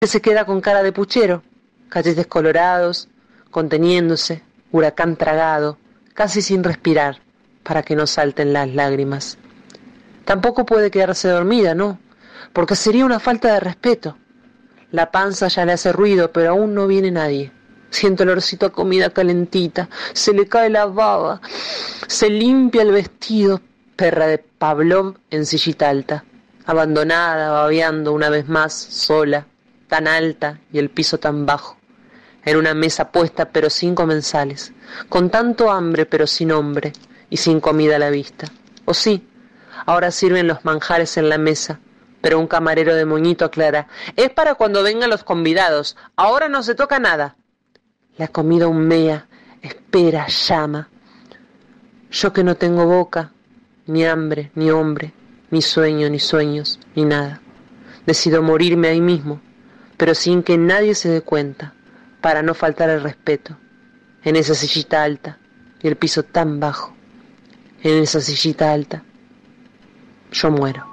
que se queda con cara de puchero, cachetes colorados, conteniéndose, huracán tragado, casi sin respirar, para que no salten las lágrimas. Tampoco puede quedarse dormida, ¿no? Porque sería una falta de respeto. La panza ya le hace ruido, pero aún no viene nadie. Siente olorcito a comida calentita, se le cae la baba, se limpia el vestido, perra de Pavlov en sillita alta, abandonada, babeando una vez más, sola, tan alta y el piso tan bajo, en una mesa puesta pero sin comensales, con tanto hambre pero sin hombre y sin comida a la vista. O sí, ahora sirven los manjares en la mesa, pero un camarero de moñito aclara: es para cuando vengan los convidados, ahora no se toca nada. La comida humea, espera, llama. Yo que no tengo boca, ni hambre, ni hombre, ni sueño, ni sueños, ni nada. Decido morirme ahí mismo, pero sin que nadie se dé cuenta, para no faltar el respeto, en esa sillita alta y el piso tan bajo. En esa sillita alta, yo muero.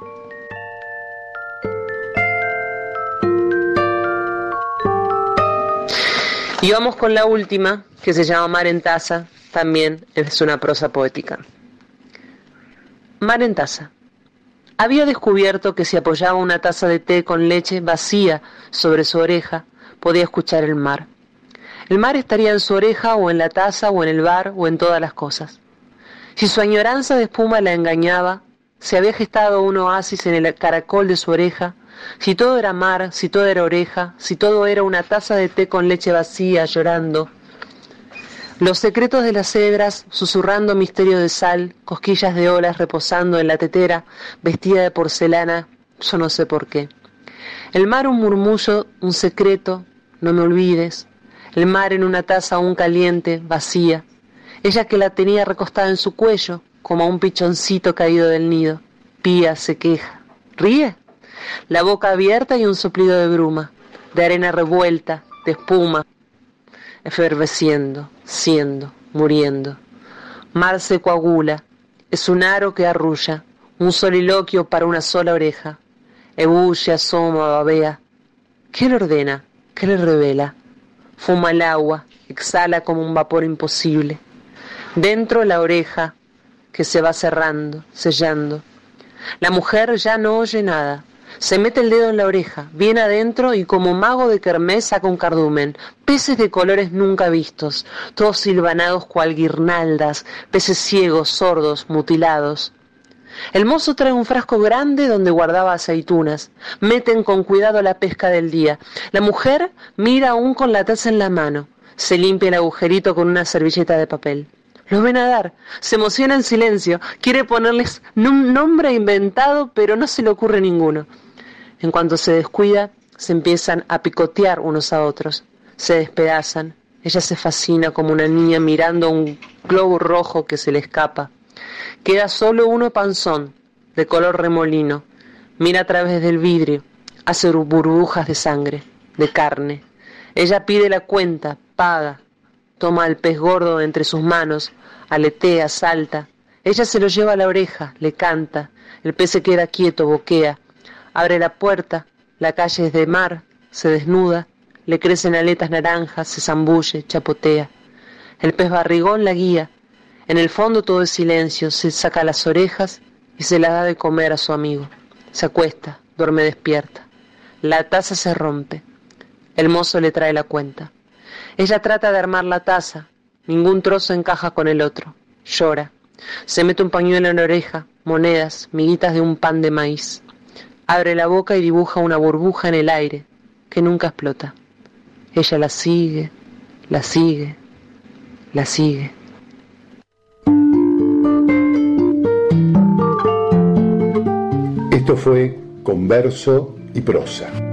Y vamos con la última, que se llama Mar en taza, también es una prosa poética. Mar en taza. Había descubierto que si apoyaba una taza de té con leche vacía sobre su oreja, podía escuchar el mar. El mar estaría en su oreja o en la taza o en el bar o en todas las cosas. Si su añoranza de espuma la engañaba, se había gestado un oasis en el caracol de su oreja. Si todo era mar, si todo era oreja, si todo era una taza de té con leche vacía llorando. Los secretos de las cebras, susurrando misterio de sal, cosquillas de olas reposando en la tetera, vestida de porcelana, yo no sé por qué. El mar un murmullo, un secreto, no me olvides. El mar en una taza aún caliente, vacía. Ella que la tenía recostada en su cuello, como a un pichoncito caído del nido. Pía, se queja. ¿Ríe? La boca abierta y un soplido de bruma, de arena revuelta, de espuma, eferveciendo, siendo, muriendo. Mar se coagula, es un aro que arrulla, un soliloquio para una sola oreja. Ebulle, asoma, babea. ¿Qué le ordena? ¿Qué le revela? Fuma el agua, exhala como un vapor imposible. Dentro la oreja que se va cerrando, sellando. La mujer ya no oye nada. Se mete el dedo en la oreja, viene adentro y como mago de kermés saca un cardumen. Peces de colores nunca vistos, todos silvanados cual guirnaldas, peces ciegos, sordos, mutilados. El mozo trae un frasco grande donde guardaba aceitunas. Meten con cuidado la pesca del día. La mujer mira aún con la taza en la mano. Se limpia el agujerito con una servilleta de papel. Los ve nadar, se emociona en silencio, quiere ponerles un nombre inventado, pero no se le ocurre ninguno. En cuanto se descuida, se empiezan a picotear unos a otros, se despedazan. Ella se fascina como una niña mirando un globo rojo que se le escapa. Queda solo uno panzón, de color remolino. Mira a través del vidrio, hace burbujas de sangre, de carne. Ella pide la cuenta, paga, toma el pez gordo entre sus manos, aletea, salta. Ella se lo lleva a la oreja, le canta. El pez se queda quieto, boquea. Abre la puerta, la calle es de mar, se desnuda, le crecen aletas naranjas, se zambulle, chapotea. El pez barrigón la guía. En el fondo todo es silencio, se saca las orejas y se las da de comer a su amigo. Se acuesta, duerme despierta. La taza se rompe. El mozo le trae la cuenta. Ella trata de armar la taza, ningún trozo encaja con el otro. Llora. Se mete un pañuelo en la oreja, monedas, miguitas de un pan de maíz. Abre la boca y dibuja una burbuja en el aire, que nunca explota. Ella la sigue, la sigue, la sigue. Esto fue Converso y Prosa.